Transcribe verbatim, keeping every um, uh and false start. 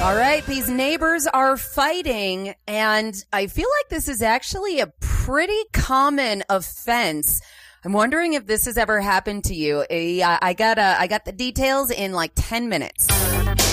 All right, these neighbors are fighting, and I feel like this is actually a pretty common offense. I'm wondering if this has ever happened to you. I, I got uh, I got the details in like ten minutes.